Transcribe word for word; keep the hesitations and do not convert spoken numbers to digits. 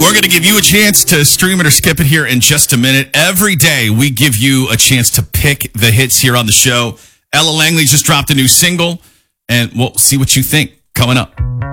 We're going to give you a chance to stream it or skip it here in just a minute. Every day, we give you a chance to pick the hits here on the show. Ella Langley just dropped a new single, and we'll see what you think coming up.